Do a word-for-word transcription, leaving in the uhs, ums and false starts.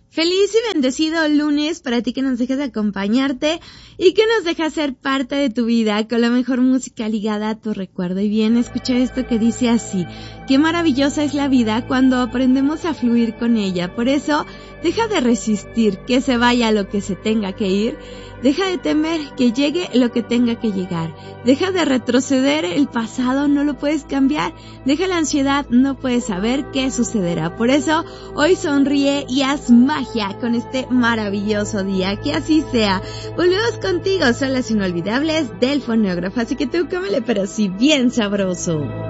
Feliz y bendecido lunes para ti que nos dejas acompañarte y que nos dejas ser parte de tu vida con la mejor música ligada a tu recuerdo. Y bien, escucha esto que dice así: qué maravillosa es la vida cuando aprendemos a fluir con ella. Por eso, deja de resistir que se vaya lo que se tenga que ir. Deja de temer que llegue lo que tenga que llegar. Deja de retroceder, el pasado no lo puedes cambiar. Deja la ansiedad, no puedes saber qué sucederá. Por eso, hoy sonríe y haz magia con este maravilloso día. Que así sea. Volvemos contigo, son las inolvidables del Foneógrafo. Así que tú cómele, pero sí bien sabroso.